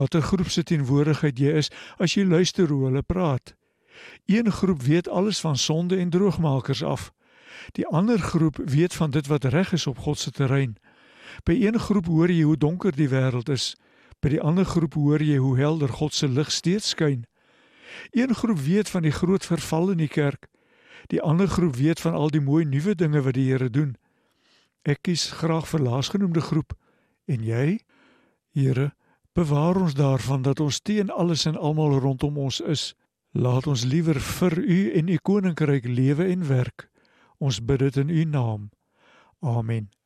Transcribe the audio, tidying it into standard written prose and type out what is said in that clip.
Wat 'n groep se teenwoordigheid jy is as jy luister hoe hulle praat. Een groep weet alles van sonde en droogmakers af. Die ander groep weet van dit wat reg is op God se terrein. By een groep hoor jy hoe donker die wêreld is. By die ander groep hoor jy hoe helder God se lig steeds skyn. Een groep weet van die groot verval in die kerk. Die ander groep weet van al die mooi nuwe dinge wat die Here doen. Ek kies graag vir laasgenoemde groep. En jy? Here, bewaar ons daarvan dat ons teen alles en almal rondom ons is. Laat ons liewer vir U en U koninkryk lewe en werk. Ons bid dit in U naam. Amen.